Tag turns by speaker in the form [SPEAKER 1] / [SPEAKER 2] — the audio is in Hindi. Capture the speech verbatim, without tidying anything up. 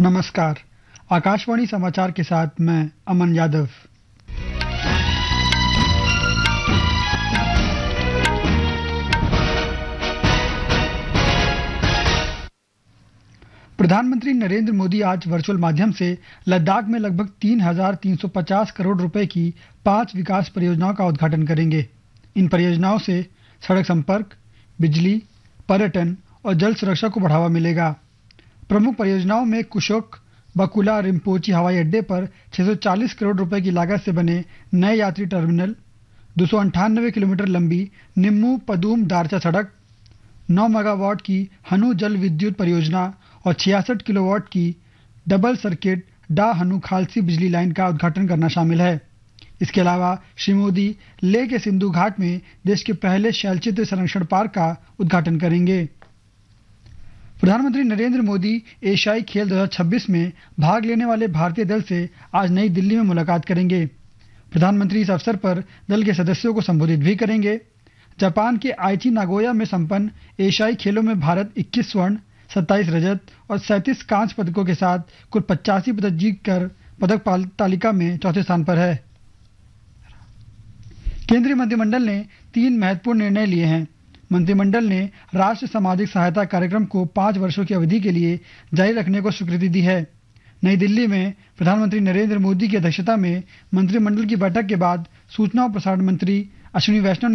[SPEAKER 1] नमस्कार। आकाशवाणी समाचार के साथ मैं अमन यादव। प्रधानमंत्री नरेंद्र मोदी आज वर्चुअल माध्यम से लद्दाख में लगभग तीन हजार तीन सौ पचास करोड़ रुपए की पांच विकास परियोजनाओं का उद्घाटन करेंगे। इन परियोजनाओं से सड़क संपर्क, बिजली, पर्यटन और जल सुरक्षा को बढ़ावा मिलेगा। प्रमुख परियोजनाओं में कुशोक बकुला रिम्पोची हवाई अड्डे पर छह सौ चालीस करोड़ रुपए की लागत से बने नए यात्री टर्मिनल, दो सौ अंठानवे किलोमीटर लंबी निम्मू पदूम दारचा सड़क, नौ मेगावाट की हनु जल विद्युत परियोजना और छियासठ किलोवाट की डबल सर्किट डा हनु खालसी बिजली लाइन का उद्घाटन करना शामिल है। इसके अलावा श्री मोदी लेह के सिंधु घाट में देश के पहले शैलचित्र संरक्षण पार्क का उद्घाटन करेंगे। प्रधानमंत्री नरेंद्र मोदी एशियाई खेल दो हज़ार छब्बीस में भाग लेने वाले भारतीय दल से आज नई दिल्ली में मुलाकात करेंगे। प्रधानमंत्री इस अवसर पर दल के सदस्यों को संबोधित भी करेंगे। जापान के आईची नागोया में संपन्न एशियाई खेलों में भारत इक्कीस स्वर्ण, सत्ताईस रजत और सैंतीस कांस्य पदकों के साथ कुल पचासी पदक जीतकर पदक तालिका में चौथे स्थान पर है। केंद्रीय मंत्रिमंडल ने तीन महत्वपूर्ण निर्णय लिए हैं। मंत्रिमंडल ने राष्ट्रीय सामाजिक सहायता कार्यक्रम को पांच वर्षों की अवधि के लिए जारी रखने को स्वीकृति दी है। नई दिल्ली में प्रधानमंत्री नरेंद्र मोदी की अध्यक्षता में मंत्रिमंडल की बैठक के बाद सूचना और प्रसारण मंत्री अश्विनी वैष्णव